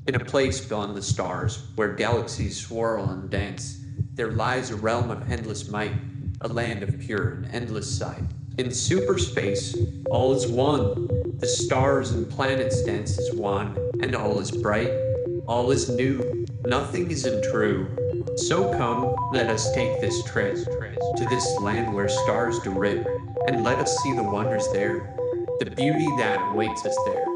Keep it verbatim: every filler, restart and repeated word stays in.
In a place beyond the stars, where galaxies swirl and dance, there lies a realm of endless might, a land of pure and endless sight. In superspace, all is one. The stars and planets dance as one, and all is bright, all is new, nothing isn't true. So come, let us take this trip to this land where stars do rip, and let us see the wonders there, the beauty that awaits us there.